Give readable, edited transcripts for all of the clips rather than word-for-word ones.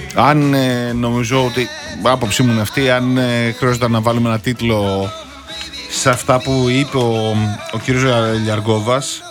Αν νομίζω ότι άποψή μου είναι αυτή, αν χρειάζεται να βάλουμε ένα τίτλο σε αυτά που είπε ο κύριος Λιαργόβας,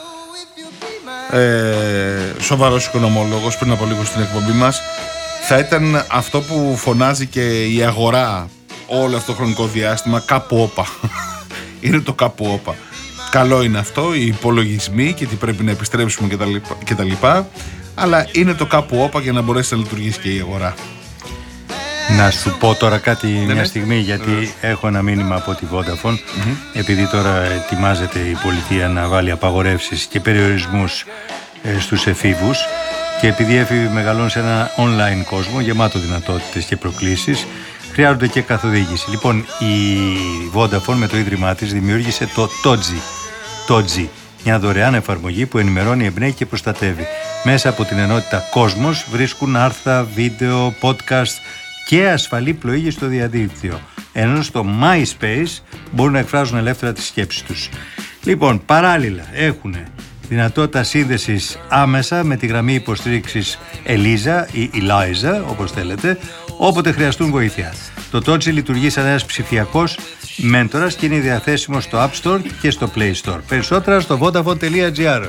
σοβαρός οικονομολόγος, πριν από λίγο στην εκπομπή μας, θα ήταν αυτό που φωνάζει και η αγορά όλο αυτό το χρονικό διάστημα, κάπου όπα. Είναι το κάπου όπα. Καλό είναι αυτό, οι υπολογισμοί και τι πρέπει να επιστρέψουμε κτλ. Αλλά είναι το κάπου όπα για να μπορέσει να λειτουργήσει και η αγορά. Να σου πω τώρα κάτι μια στιγμή, γιατί έχω ένα μήνυμα από τη Vodafone. Επειδή τώρα ετοιμάζεται η πολιτεία να βάλει απαγορεύσεις και περιορισμούς στους εφήβους, και επειδή οι έφηβοι μεγαλώνουν σε ένα online κόσμο γεμάτο δυνατότητες και προκλήσεις, χρειάζονται και καθοδήγηση. Λοιπόν, η Vodafone με το ίδρυμά της δημιούργησε το Toji, μια δωρεάν εφαρμογή που ενημερώνει, εμπνέει και προστατεύει. Μέσα από την ενότητα Κόσμος βρίσκουν άρθρα, βίντεο, podcast και ασφαλή πλοήγηση στο διαδίκτυο. Ενώ στο MySpace μπορούν να εκφράζουν ελεύθερα τις σκέψεις τους. Λοιπόν, παράλληλα έχουν δυνατότητα σύνδεσης άμεσα με τη γραμμή υποστήριξης Ελίζα ή Eliza, όπως θέλετε, όποτε χρειαστούν βοήθεια. Το Toji λειτουργεί σαν ένας ψηφιακός μέντορας και είναι διαθέσιμο στο App Store και στο Play Store. Περισσότερα στο vodafone.gr.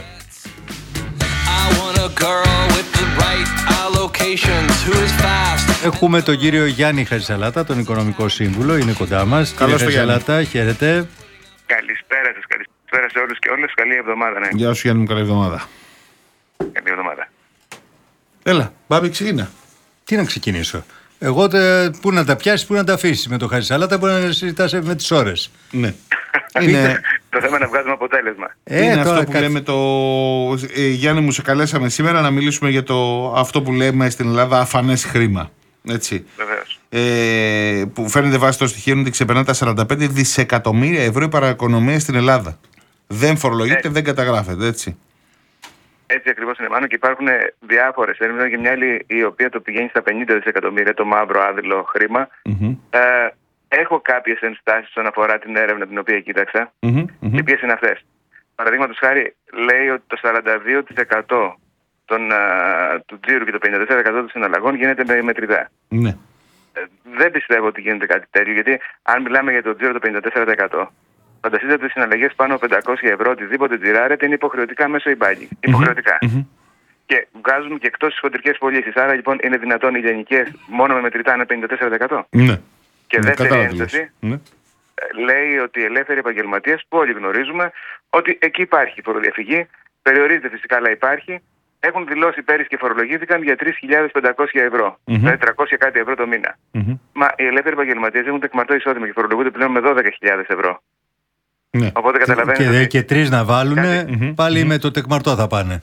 Έχουμε τον κύριο Γιάννη Χατζησαλάτα, τον οικονομικό σύμβουλο, είναι κοντά μας. Καλώς το Γιάννη. Χατζησαλάτα, χαίρετε. Καλησπέρα σας, καλησπέρα σε όλους και όλες. Καλή εβδομάδα, ναι. Γεια σου Γιάννη μου, καλή εβδομάδα. Καλή εβδομάδα. Έλα, Μπάμπη, ξεκίνα. Τι να ξεκινήσω. Εγώ πού να τα πιάσεις, πού να τα αφήσεις. Με το Χατζησαλάτα μπορεί να συζητάς με τις ώρες. Ναι. Είναι... Το θέμα είναι να βγάζουμε αποτέλεσμα. Είναι αυτό που λέμε Γιάννη μου, σε καλέσαμε σήμερα να μιλήσουμε για αυτό που λέμε στην Ελλάδα αφανές χρήμα. Έτσι. Βεβαίως. Που φαίνεται βάσει των στοιχείων ότι ξεπερνά τα 45 δισεκατομμύρια ευρώ η παραοικονομία στην Ελλάδα. Δεν φορολογείται, δεν καταγράφεται, έτσι. Έτσι ακριβώς είναι, Μάνο, και υπάρχουν διάφορες έρευνες και μια άλλη η οποία το πηγαίνει στα 50 δισεκατομμύρια, το μαύρο άδειλο χρήμα. Έχω κάποιες ενστάσεις όσον αφορά την έρευνα την οποία κοίταξα. Οι οποίες είναι αυτές. Παραδείγματος χάρη, λέει ότι το 42% του τζίρου και το 54% των συναλλαγών γίνεται με μετρητά. Ναι. Δεν πιστεύω ότι γίνεται κάτι τέτοιο, γιατί αν μιλάμε για το τζίρο το 54%, φανταστείτε ότι οι συναλλαγές πάνω από 500 ευρώ, οτιδήποτε τζιράρεται, είναι υποχρεωτικά μέσω e-banking. Υποχρεωτικά. Και βγάζουμε και εκτός τις χοντρικές πωλήσεις. Άρα λοιπόν είναι δυνατόν οι λιανικές μόνο με μετρητά να 54%. Ναι. Και δεύτερη ένσταση, λέει ότι οι ελεύθεροι επαγγελματίες, που όλοι γνωρίζουμε ότι εκεί υπάρχει φοροδιαφυγή, περιορίζεται φυσικά, αλλά υπάρχει, έχουν δηλώσει πέρυσι και φορολογήθηκαν για 3.500 ευρώ, δηλαδή 300 κάτι ευρώ το μήνα. Μα οι ελεύθεροι επαγγελματίες έχουν τεκμαρτό εισόδημα και φορολογούνται πλέον με 12.000 ευρώ. Ναι. Οπότε καταλαβαίνετε. Και τρεις να βάλουν, πάλι με το τεκμαρτό θα πάνε.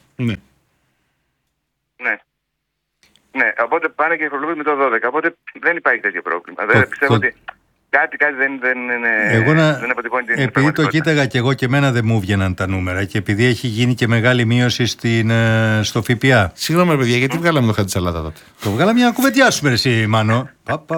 Ναι, οπότε πάνε και φορολογούνται με το 12. Οπότε δεν υπάρχει τέτοιο πρόβλημα. Δεν πιστεύω ότι κάτι δεν είναι. Εγώ δεν αποτυπώνει την επειδή το κοίταγα και εγώ και εμένα δεν μου βγαίναν τα νούμερα και επειδή έχει γίνει και μεγάλη μείωση στο ΦΠΑ. Συγγνώμη, παιδιά, γιατί βγάλαμε το Χατζησαλάτα τότε? Το βγάλαμε για να κουβεντιάσουμε, εσύ, Μάνο.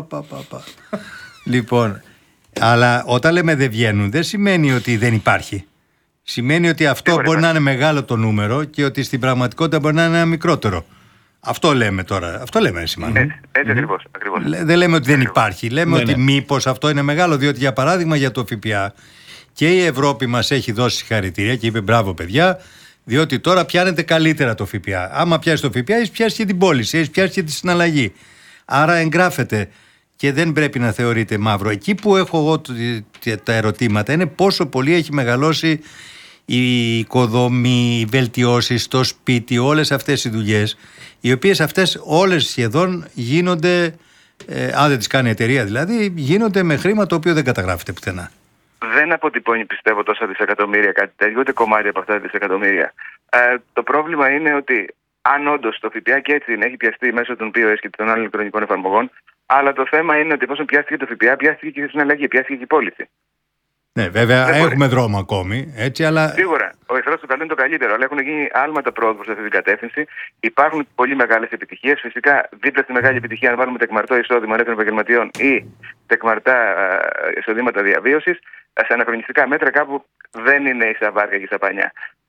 Λοιπόν, αλλά όταν λέμε δεν βγαίνουν, δεν σημαίνει ότι δεν υπάρχει. Σημαίνει ότι αυτό μπορεί να είναι μεγάλο το νούμερο και ότι στην πραγματικότητα μπορεί να είναι ένα μικρότερο. Αυτό λέμε τώρα. Αυτό λέμε, εσύ, Μάνο. Έτσι ακριβώς. Δεν λέμε ότι δεν υπάρχει. Λέμε ότι μήπως αυτό είναι μεγάλο, διότι για παράδειγμα για το ΦΠΑ και η Ευρώπη μας έχει δώσει συγχαρητήρια και είπε μπράβο, παιδιά, διότι τώρα πιάνετε καλύτερα το ΦΠΑ. Άμα πιάσει το ΦΠΑ, έχει πιάσει και την πώληση, έχει πιάσει και τη συναλλαγή. Άρα εγγράφεται και δεν πρέπει να θεωρείται μαύρο. Εκεί που έχω εγώ τα ερωτήματα είναι πόσο πολύ έχει μεγαλώσει η οικοδομή, οι βελτιώσεις στο σπίτι, όλες αυτές οι δουλειές, οι οποίες αυτές όλες σχεδόν γίνονται, αν δεν τις κάνει η εταιρεία δηλαδή, γίνονται με χρήμα το οποίο δεν καταγράφεται πουθενά. Δεν αποτυπώνει, πιστεύω, τόσα δισεκατομμύρια κάτι τέτοιο, ούτε κομμάτι από αυτά τα δισεκατομμύρια. Το πρόβλημα είναι ότι αν όντως το ΦΠΑ και έτσι έχει πιαστεί μέσω των POS και των άλλων ηλεκτρονικών εφαρμογών, αλλά το θέμα είναι ότι εφόσον πιάστηκε το ΦΠΑ, πιάστηκε και η συναλλαγή, πιάστηκε και η πώληση. Ναι, βέβαια έχουμε δρόμο ακόμη, έτσι, αλλά. Σίγουρα. Ο εχθρός του καλού είναι το καλύτερο, αλλά έχουν γίνει άλματα πρόοδου σε αυτή την κατεύθυνση. Υπάρχουν πολύ μεγάλες επιτυχίες. Φυσικά, δίπλα στη μεγάλη επιτυχία, αν βάλουμε τεκμαρτό εισόδημα ελεύθερων επαγγελματιών ή τεκμαρτά εισοδήματα διαβίωσης, σε αναχρονιστικά μέτρα κάπου δεν είναι ίσα βάρκα και ίσα πανιά.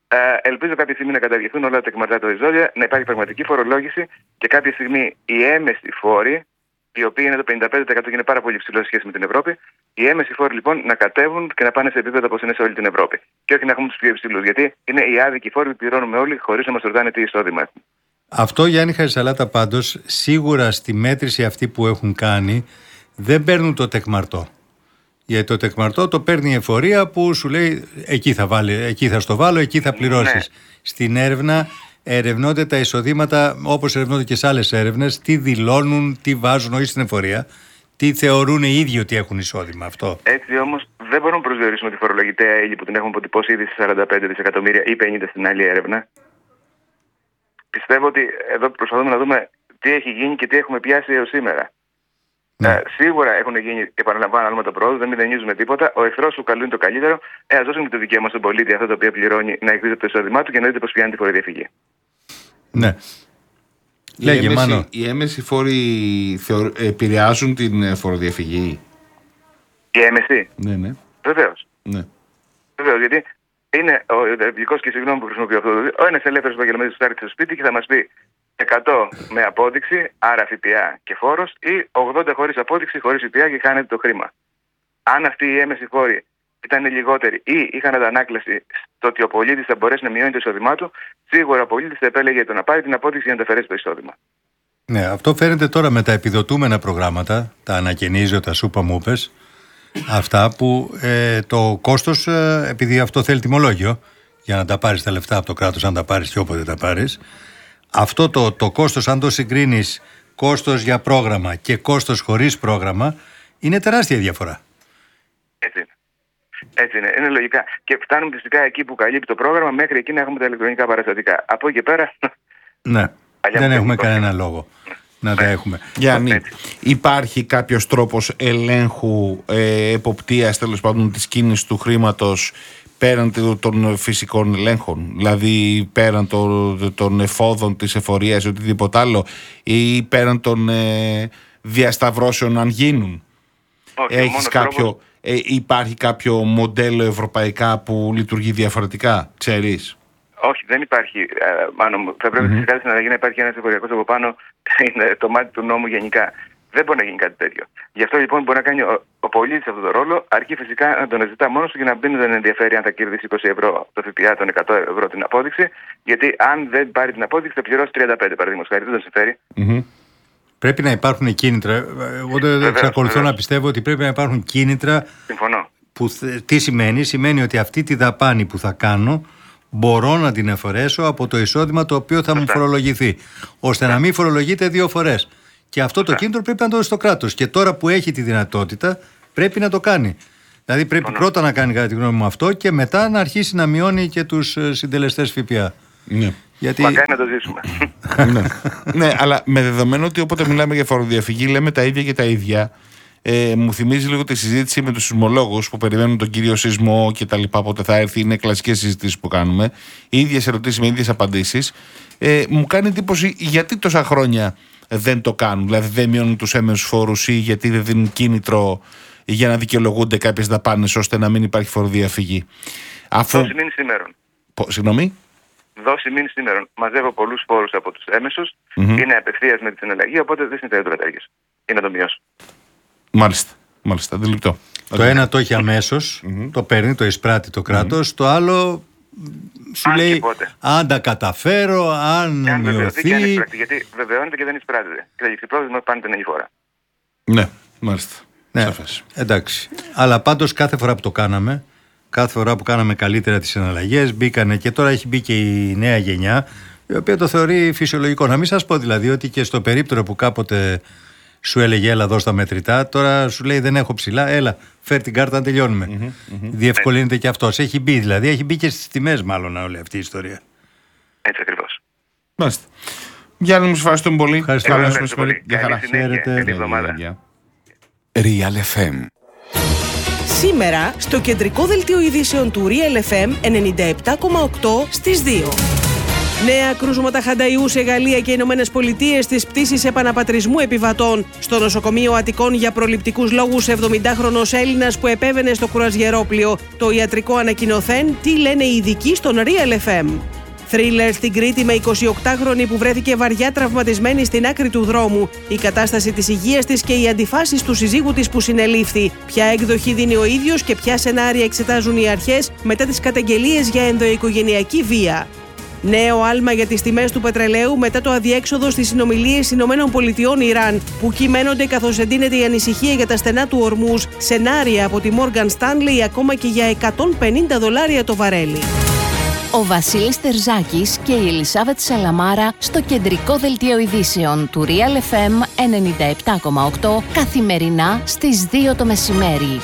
Ελπίζω κάποια στιγμή να καταργηθούν όλα τα τεκμαρτά οριζόντια, να υπάρχει πραγματική φορολόγηση και κάποια στιγμή οι έμμεσοι φόροι, οι οποίοι είναι το 55% και είναι πάρα πολύ υψηλό σε σχέση με την Ευρώπη, οι έμμεσοι φόροι λοιπόν να κατέβουν και να πάνε σε επίπεδο όπως είναι σε όλη την Ευρώπη. Και όχι να έχουμε τους πιο υψηλούς. Γιατί είναι οι άδικοι φόροι που πληρώνουμε όλοι χωρίς να μας ρωτάνε τι εισόδημα έχουμε. Αυτό, Γιάννη Χαρισαλάτα, πάντως σίγουρα στη μέτρηση αυτή που έχουν κάνει δεν παίρνουν το τεκμαρτό. Γιατί το τεκμαρτό το παίρνει η εφορία που σου λέει εκεί θα στο βάλω, εκεί θα πληρώσεις. Ναι. Στην έρευνα ερευνώνται τα εισοδήματα όπως ερευνώνται και σε άλλες έρευνες, τι δηλώνουν, τι βάζουν, όχι στην εφορία, τι θεωρούν οι ίδιοι ότι έχουν εισόδημα. Αυτό. Έτσι όμως δεν μπορούμε να προσδιορίσουμε τη φορολογητέα έλλη που την έχουμε αποτυπώσει ήδη σε 45 δισεκατομμύρια ή 50 στην άλλη έρευνα. Πιστεύω ότι εδώ προσπαθούμε να δούμε τι έχει γίνει και τι έχουμε πιάσει έως σήμερα. Ναι. Σίγουρα έχουν γίνει, επαναλαμβάνω, άλματα πρόοδου, δεν μηδενίζουμε τίποτα. Ο εχθρός σου καλούν το καλύτερο. Ας δώσουμε το δικαίωμα στον πολίτη, αυτό το οποίο πληρώνει, να εκδίδει το εισόδημά του και να δείτε πως πιάνει τη φοροδιαφυγή. Ναι. Οι έμμεσοι φόροι επηρεάζουν την φοροδιαφυγή. Οι έμμεσοι. Ναι. Βεβαίως. Ναι. Βεβαίως, γιατί είναι ο ειδικός, και συγγνώμη που χρησιμοποιώ αυτό το ο ένας ελεύθερος επαγγελματίας που θα έρθει στο σπίτι και θα μας πει 100 με απόδειξη, άρα ΦΠΑ και φόρος, ή 80 χωρίς απόδειξη, χωρίς ΦΠΑ και χάνεται το χρήμα. Αν αυτοί οι έμμεσοι φόροι ήταν λιγότεροι ή είχαν αντανάκλαση στο ότι ο πολίτης θα μπορέσει να μειώνει το εισόδημά του, σίγουρα ο πολίτης θα επέλεγε το να πάρει την απόδειξη για να τα αφαιρέσει το εισόδημα. Ναι, αυτό φαίνεται τώρα με τα επιδοτούμενα προγράμματα, τα ανακαινίζω, τα σούπα μούπες, αυτά που το κόστος, επειδή αυτό θέλει τιμολόγιο, για να τα πάρεις τα λεφτά από το κράτος, αν τα πάρεις και όποτε τα πάρεις, αυτό το κόστος, αν το συγκρίνεις κόστος για πρόγραμμα και κόστος χωρίς πρόγραμμα, είναι τεράστια διαφορά. Έτσι είναι. Είναι λογικά. Και φτάνουμε φυσικά εκεί που καλύπτει το πρόγραμμα, μέχρι εκεί να έχουμε τα ηλεκτρονικά παραστατικά. Από εκεί πέρα. Ναι, δεν έχουμε κανένα λόγο να τα έχουμε. Γιάννη, υπάρχει κάποιος τρόπος ελέγχου, εποπτείας τέλος πάντων της κίνησης του χρήματος πέραν των φυσικών ελέγχων, δηλαδή πέραν των εφόδων της εφορίας ή οτιδήποτε άλλο, ή πέραν των διασταυρώσεων αν γίνουν? Υπάρχει κάποιο μοντέλο ευρωπαϊκά που λειτουργεί διαφορετικά, ξέρεις? Όχι, δεν υπάρχει. Θα πρέπει φυσικά στην αλλαγή να υπάρχει ένας εφοριακός από πάνω, είναι το μάτι του νόμου γενικά. Δεν μπορεί να γίνει κάτι τέτοιο. Γι' αυτό λοιπόν μπορεί να κάνει ο πολίτης αυτό το ρόλο, αρκεί φυσικά να τον ζητά μόνος του και να μην τον ενδιαφέρει αν θα κερδίσει 20 ευρώ το ΦΠΑ, των 100 ευρώ την απόδειξη, γιατί αν δεν πάρει την απόδειξη θα πληρώσει 35 παραδείγματος χάρη. Δεν τον συμφέρει. Πρέπει να υπάρχουν κίνητρα. Εγώ εξακολουθώ να πιστεύω ότι πρέπει να υπάρχουν κίνητρα. Συμφωνώ. Τι σημαίνει? Σημαίνει ότι αυτή τη δαπάνη που θα κάνω μπορώ να την αφαιρέσω από το εισόδημα το οποίο θα μου φορολογηθεί, ώστε να μην φορολογείται 2 φορές. Και αυτό το κίνητρο πρέπει να το δώσει στο κράτος. Και τώρα που έχει τη δυνατότητα πρέπει να το κάνει. Δηλαδή πρέπει πρώτα να κάνει, κατά τη γνώμη μου, αυτό και μετά να αρχίσει να μειώνει και τους συντελεστές ΦΠΑ. Ναι. Γιατί... Μακάρι να το ζήσουμε. Ναι, αλλά με δεδομένο ότι όποτε μιλάμε για φοροδιαφυγή λέμε τα ίδια και τα ίδια, μου θυμίζει λίγο τη συζήτηση με τους σεισμολόγους που περιμένουν τον κύριο σεισμό και τα λοιπά, πότε θα έρθει. Είναι κλασικές συζητήσεις που κάνουμε, οι ίδιες ερωτήσεις με ίδιες απαντήσεις. Μου κάνει εντύπωση γιατί τόσα χρόνια δεν το κάνουν, δηλαδή δεν μειώνουν τους έμμεσους φόρους ή γιατί δεν δίνουν κίνητρο για να δικαιολογούνται κάποιες δαπάνες ώστε να μην υπάρχει φοροδιαφυγή. Δώση μήνυ σήμερον. Συγγνώμη. Δώση μήνυ σήμερον. Μαζεύω πολλούς φόρους από τους έμμεσους, είναι απευθείας με τη συναλλαγή, οπότε δεν συνθέτει το κατάργηση. Ή να το μειώσω. Μάλιστα, αντιληπτό. Το ένα το έχει αμέσως, το παίρνει, το εισπράττει το κράτος, το άλλο σου λέει αν τα καταφέρω, αν μειωθεί. Γιατί βεβαιώνεται και δεν εισπράττεται. Και θα πρόβλημα πάνε την άλλη φορά. Ναι, μάλιστα. Ναι, εντάξει. Αλλά πάντως κάθε φορά που το κάναμε, κάθε φορά που κάναμε καλύτερα τις συναλλαγές, μπήκανε και τώρα έχει μπει και η νέα γενιά, η οποία το θεωρεί φυσιολογικό. Να μην σας πω δηλαδή ότι και στο περίπτερο που κάποτε σου έλεγε έλα δώσ' τα μετρητά, τώρα σου λέει δεν έχω ψηλά, έλα φέρ την κάρτα να τελειώνουμε. Διευκολύνεται και αυτός. Έχει μπει δηλαδή, έχει μπει και στις τιμές μάλλον όλη αυτή η ιστορία. Έτσι ακριβώς. Μάλιστα. Γιάννη, μου ευχαριστούμε πολύ. Ευχαριστώ πολύ. Γεια χαρά. Καλή εβδομάδα. Real FM. Σήμερα στο κεντρικό δελτίο ειδήσεων του Real FM 97,8 στις 2. Νέα κρούσματα χανταϊού σε Γαλλία και Ηνωμένες Πολιτείες στις πτήσεις επαναπατρισμού επιβατών. Στο νοσοκομείο Αττικών για προληπτικούς λόγους 70χρονος Έλληνας που επέβαινε στο κρουαζιερόπλοιο. Το ιατρικό ανακοινωθέν, τι λένε οι ειδικοί στον Real FM. Θρίλερ στην Κρήτη με 28χρονη που βρέθηκε βαριά τραυματισμένη στην άκρη του δρόμου. Η κατάσταση της υγείας της και οι αντιφάσεις του συζύγου της που συνελήφθη. Ποια έκδοχη δίνει ο ίδιος και ποια σενάρια εξετάζουν οι αρχές μετά τις καταγγελίες για ενδοοικογενειακή βία. Νέο άλμα για τις τιμές του πετρελαίου μετά το αδιέξοδο στις συνομιλίες ΗΠΑ-Ιράν, που κυμαίνονται καθώς εντείνεται η ανησυχία για τα στενά του Ορμούζ. Σενάρια από τη Morgan Stanley ακόμα και για $150 το βαρέλι. Ο Βασίλης Τερζάκης και η Ελισάβετ Σαλαμάρα στο κεντρικό δελτίο ειδήσεων του Real FM 97,8 καθημερινά στις 2 το μεσημέρι.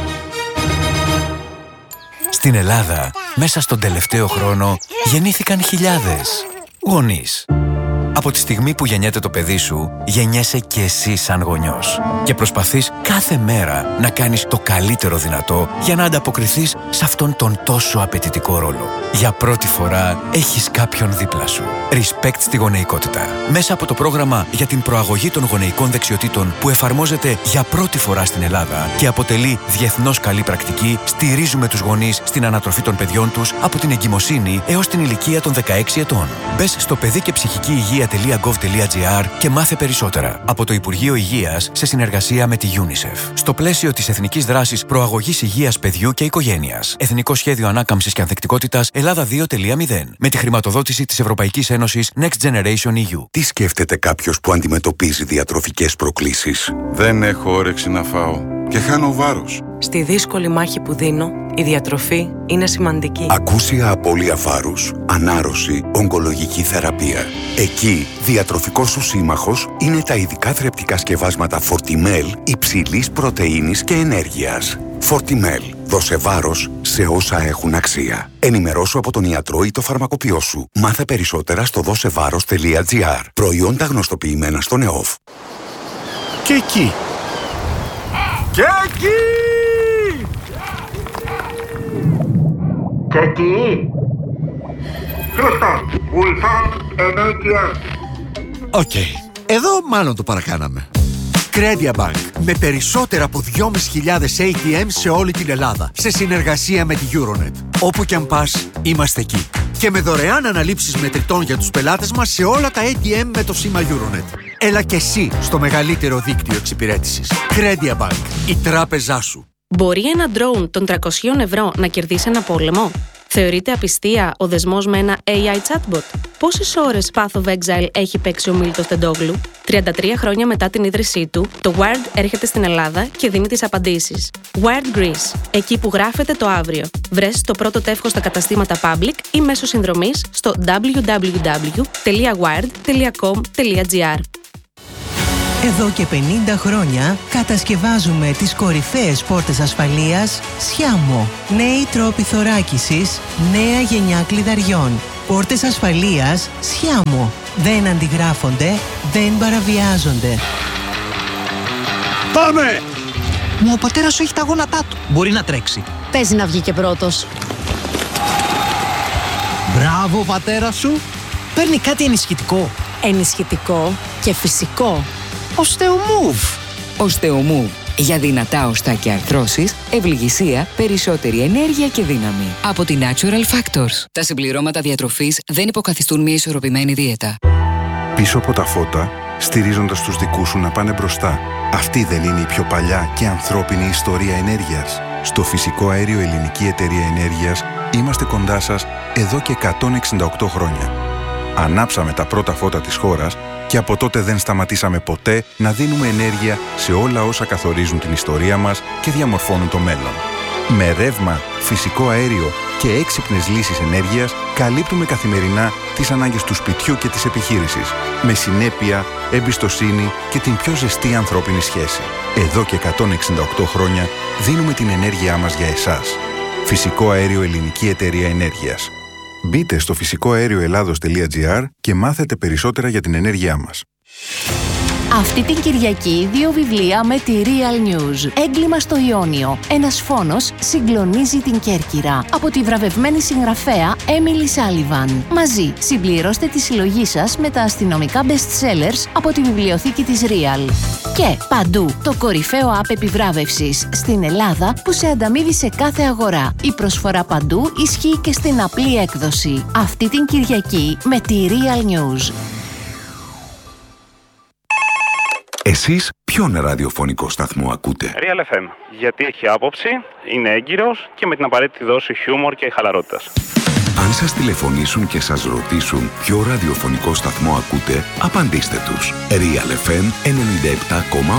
Στην Ελλάδα, μέσα στον τελευταίο χρόνο, γεννήθηκαν χιλιάδες γονείς. Από τη στιγμή που γεννιέται το παιδί σου, γεννιέσαι και εσύ σαν γονιός. Και προσπαθείς κάθε μέρα να κάνεις το καλύτερο δυνατό για να ανταποκριθείς σε αυτόν τον τόσο απαιτητικό ρόλο. Για πρώτη φορά έχεις κάποιον δίπλα σου. Respect στη γονεϊκότητα. Μέσα από το πρόγραμμα για την προαγωγή των γονεϊκών δεξιοτήτων που εφαρμόζεται για πρώτη φορά στην Ελλάδα και αποτελεί διεθνώς καλή πρακτική, στηρίζουμε τους γονείς στην ανατροφή των παιδιών τους από την εγκυμοσύνη έως την ηλικία των 16 ετών. Μπες στο παιδί και ψυχική υγεία.gov.gr και μάθε περισσότερα από το Υπουργείο Υγείας σε συνεργασία με τη UNICEF. Στο πλαίσιο της Εθνικής Δράσης Προαγωγής Υγείας Παιδιού και Οικογένειας. Εθνικό Σχέδιο Ανάκαμψης και Ανθεκτικότητας Ελλάδα 2.0. Με τη χρηματοδότηση της Ευρωπαϊκής Ένωσης Next Generation EU. Τι σκέφτεται κάποιος που αντιμετωπίζει διατροφικές προκλήσεις? Δεν έχω όρεξη να φάω και χάνω βάρος. Στη δύσκολη μάχη που δίνω, η διατροφή είναι σημαντική. Ακούσια απώλεια βάρους, ανάρρωση, ογκολογική θεραπεία. Εκεί, διατροφικός σου σύμμαχος είναι τα ειδικά θρεπτικά σκευάσματα Fortimel υψηλής πρωτεΐνης και ενέργειας. Fortimel. Δώσε βάρος σε όσα έχουν αξία. Ενημερώσου από τον ιατρό ή το φαρμακοποιό σου. Μάθε περισσότερα στο δώσεβάρος.gr. Προϊόντα γνωστοποιημένα στον ΕΟΦ. Και εκεί. Και εκεί. Και εκεί. Χρήστο, Ulsan ATM. Οκ. Εδώ μάλλον το παρακάναμε. Credia Bank. Με περισσότερα από 2.500 ATM σε όλη την Ελλάδα. Σε συνεργασία με τη Euronet. Όπου κι αν πας, είμαστε εκεί. Και με δωρεάν αναλήψεις μετρητών για τους πελάτες μας σε όλα τα ATM με το σήμα Euronet. Έλα και εσύ στο μεγαλύτερο δίκτυο εξυπηρέτησης. Credia Bank. Η τράπεζά σου. Μπορεί ένα drone των 300 ευρώ να κερδίσει ένα πόλεμο? Θεωρείται απιστία ο δεσμός με ένα AI chatbot? Πόσες ώρες Path of Exile έχει παίξει ο Μίλτος Τεντόγλου? 33 χρόνια μετά την ίδρυσή του, το Wired έρχεται στην Ελλάδα και δίνει τις απαντήσεις. Wired Greece, εκεί που γράφεται το αύριο. Βρες το πρώτο τεύχος στα καταστήματα Public ή μέσω συνδρομής στο www.wired.com.gr. Εδώ και 50 χρόνια κατασκευάζουμε τις κορυφαίες πόρτες ασφαλείας Sciamo. Νέοι τρόποι θωράκισης, νέα γενιά κλειδαριών. Πόρτες ασφαλείας Sciamo. Δεν αντιγράφονται, δεν παραβιάζονται. Πάμε! Μα ο πατέρας σου έχει τα γόνατά του. Μπορεί να τρέξει. Παίζει να βγει και πρώτος. Μπράβο, πατέρα σου. Παίρνει κάτι ενισχυτικό. Ενισχυτικό και φυσικό. Osteomove. Osteomove. Για δυνατά οστά και αρθρώσεις, ευληγησία, περισσότερη ενέργεια και δύναμη. Από τη Natural Factors. Τα συμπληρώματα διατροφής δεν υποκαθιστούν μια ισορροπημένη δίαιτα. Πίσω από τα φώτα, στηρίζοντας τους δικούς σου να πάνε μπροστά. Αυτή δεν είναι η πιο παλιά και ανθρώπινη ιστορία ενέργειας? Στο Φυσικό Αέριο Ελληνική Εταιρεία Ενέργειας είμαστε κοντά σας εδώ και 168 χρόνια. Ανάψαμε τα πρώτα φώτα της χώρας και από τότε δεν σταματήσαμε ποτέ να δίνουμε ενέργεια σε όλα όσα καθορίζουν την ιστορία μας και διαμορφώνουν το μέλλον. Με ρεύμα, φυσικό αέριο και έξυπνες λύσεις ενέργειας καλύπτουμε καθημερινά τις ανάγκες του σπιτιού και της επιχείρησης. Με συνέπεια, εμπιστοσύνη και την πιο ζεστή ανθρώπινη σχέση. Εδώ και 168 χρόνια δίνουμε την ενέργειά μας για εσάς. Φυσικό Αέριο Ελληνική Εταιρεία Ενέργειας. Μπείτε στο φυσικοαέρioελλάδος.gr και μάθετε περισσότερα για την ενέργειά μας. Αυτή την Κυριακή 2 βιβλία με τη Real News. Έγκλημα στο Ιόνιο. Ένας φόνος συγκλονίζει την Κέρκυρα. Από τη βραβευμένη συγγραφέα Emily Sullivan. Μαζί συμπληρώστε τη συλλογή σας με τα αστυνομικά best sellers από τη βιβλιοθήκη της Real. Και παντού το κορυφαίο app επιβράβευσης στην Ελλάδα που σε ανταμείβει σε κάθε αγορά. Η προσφορά παντού ισχύει και στην απλή έκδοση. Αυτή την Κυριακή με τη Real News. Εσείς ποιον ραδιοφωνικό σταθμό ακούτε? Real FM. Γιατί έχει άποψη, είναι έγκυρος και με την απαραίτητη δόση χιούμορ και χαλαρότητας. Αν σας τηλεφωνήσουν και σας ρωτήσουν ποιο ραδιοφωνικό σταθμό ακούτε, απαντήστε τους. Real FM 97,8.